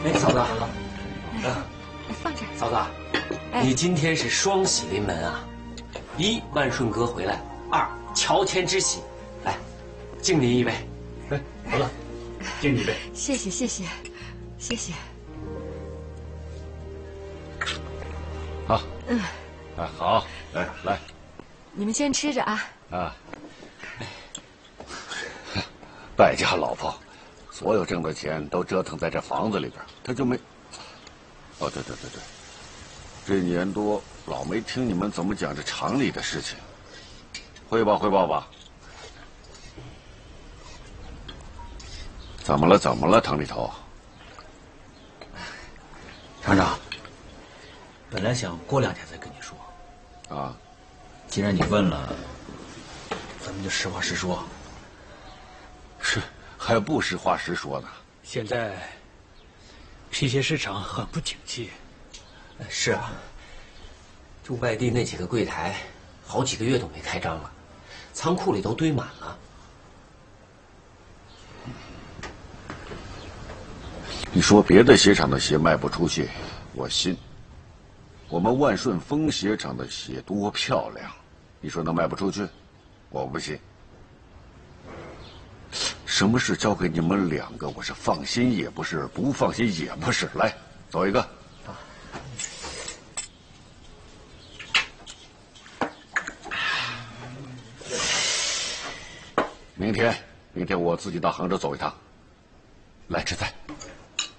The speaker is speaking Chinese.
哎，嫂子， 放这儿。 嫂子，你今天是双喜临门啊！一，万顺哥回来；二，乔迁之喜。来，敬您一杯。 哎，嫂子，敬你一杯。 谢谢谢谢，谢谢。 好，哎好，哎来， 你们先吃着啊。 啊，败家老婆，所有挣的钱都折腾在这房子里边，他就没。哦，对，这年多老没听你们怎么讲这厂里的事情，汇报吧。怎么了，厂里头？ 厂长，本来想过2天再跟你说， 啊， 既然你问了，咱们就实话实说。 是，还不实话实说呢。 现在皮鞋市场很不景气。 是啊，就外地那几个柜台，好几个月都没开张了，仓库里都堆满了。 你说别的鞋厂的鞋卖不出去，我信。我们万顺丰鞋厂的鞋多漂亮，你说能卖不出去？我不信。什么事交给你们2个，我是放心也不是，不放心也不是。来，走一个。明天我自己到杭州走一趟，来吃菜。